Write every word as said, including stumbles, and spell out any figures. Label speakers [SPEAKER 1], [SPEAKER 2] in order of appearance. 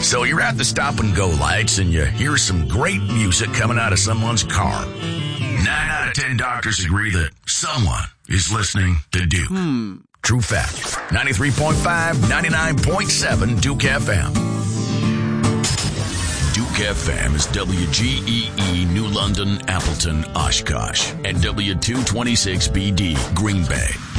[SPEAKER 1] So you're at the stop and go lights and you hear some great music coming out of someone's car. Nine out of ten doctors agree that someone is listening to Duke.
[SPEAKER 2] Hmm.
[SPEAKER 1] True fact. ninety-three point five, ninety-nine point seven Duke F M. Duke F M is W G E E New London, Appleton, Oshkosh, and W two twenty-six B D, Green Bay.